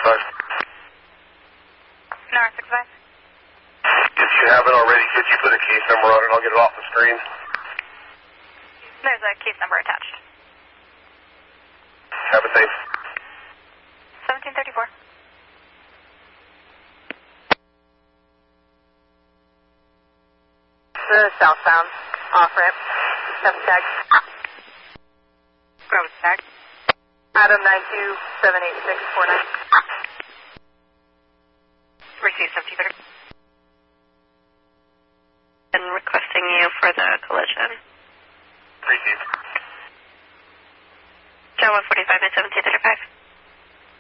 NR65. If you haven't already, could you put a case number on it? I'll get it off the screen. There's a case number attached. Have a safe. 1734. The southbound off-ramp. Have tag. Grove tag. Adam 9278649. Receive 1730. And requesting you for the collision. Received. Joe 145 at 1735.